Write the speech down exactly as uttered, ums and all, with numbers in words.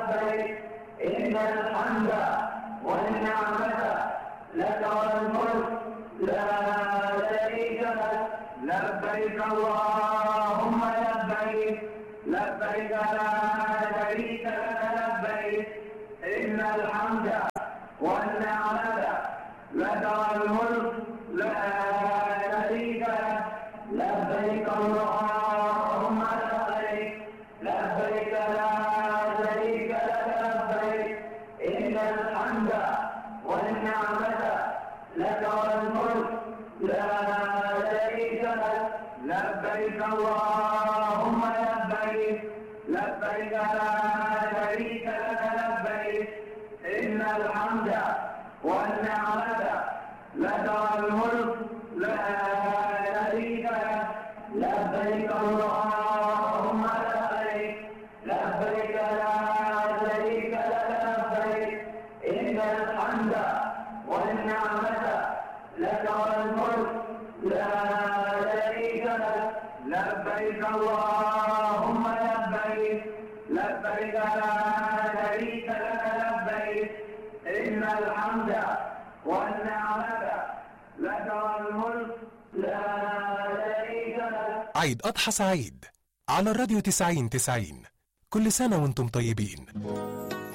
لبيك إن الحمد والنعمة لك والملك لا شريك لك لبيك اللهم لبيك لبيك لا شريك لك لبيك إن الحمد والنعمة لك والملك لا شريك لك لبيك اللهم لبيك لبيك لا شريك لك لبيك إن الحمد والنعمة لك والملك لا شريك لك لبيك اللهم لبيك لبيك لا شريك لك لبيك إن الحمد والنعمة لك والملك لا شريك لك لبيك اللهم لبيك لبيك لا شريك لك لبيك إن الحمد والنعمة لك والملك لا شريك لك لبيك اللهم لبيك لبيك لا شريك لك لبيك إن الحمد والنعمة لك والملك لا شريك لك. عيد أضحى سعيد على الراديو تسعين تسعين، كل سنة وانتم طيبين.